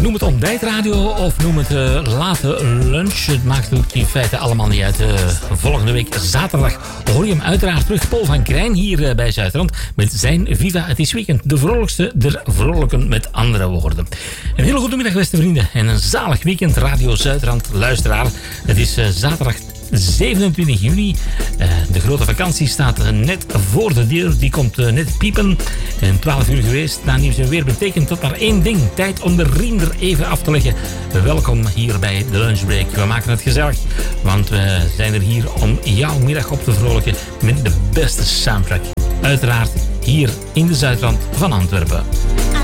Noem het ontbijtradio of noem het late lunch. Het maakt natuurlijk in feite allemaal niet uit. Volgende week zaterdag hoor je hem uiteraard terug. Paul van Krijn hier bij Zuidrand met zijn Viva Het is Weekend. De vrolijkste der vrolijken met andere woorden. Een hele goede middag beste vrienden. En een zalig weekend Radio Zuidrand luisteraar. Het is zaterdag 27 juni. De grote vakantie staat net voor de deur. Die komt net piepen. En 12 uur geweest. Na nieuws en weer betekent dat maar één ding. Tijd om de riem er even af te leggen. Welkom hier bij de lunchbreak. We maken het gezellig. Want we zijn er hier om jouw middag op te vrolijken met de beste soundtrack. Uiteraard hier in de Zuidrand van Antwerpen.